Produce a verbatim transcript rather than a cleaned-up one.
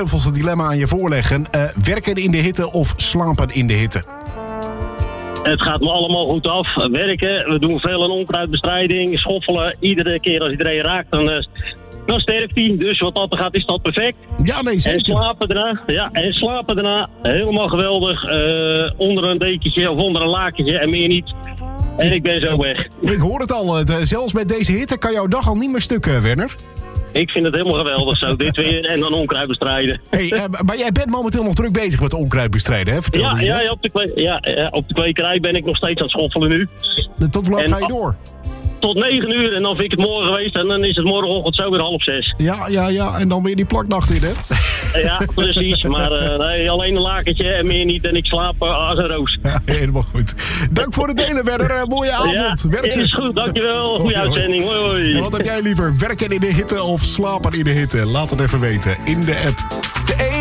duivelse dilemma aan je voorleggen. Uh, werken in de hitte of slapen in de hitte? Het gaat me allemaal goed af. Werken, we doen veel aan onkruidbestrijding, schoffelen. Iedere keer als iedereen raakt, dan, uh, dan sterft hij. Dus wat dat gaat, is dat perfect. Ja, nee, zeker. En slapen daarna, ja, en slapen daarna, helemaal geweldig. Uh, onder een dekentje of onder een lakentje en meer niet. En ik ben zo weg. Ik hoor het al. Het, uh, zelfs met deze hitte kan jouw dag al niet meer stukken, Werner. Ik vind het helemaal geweldig zo. Dit weer en dan onkruid bestrijden. Hey, uh, maar jij bent momenteel nog druk bezig met onkruid bestrijden, hè? Vertel ja, je ja, net. ja, op de kwe- ja, ja, op de kwekerij ben ik nog steeds aan het schoffelen nu. Tot hoe laat ga je door? Tot negen uur en dan vind ik het morgen geweest en dan is het morgenochtend zo weer half zes. Ja, ja, ja. En dan weer die plaknacht in, hè? Ja, precies. Maar uh, nee, alleen een lakentje en meer niet. En ik slaap uh, als een roos. Ja, helemaal goed. Dank voor het delen, Werner. Uh, mooie avond. Ja, is goed. Dankjewel. Goeie uitzending. Hoi, hoi. En wat heb jij liever? Werken in de hitte of slapen in de hitte? Laat het even weten in de app. De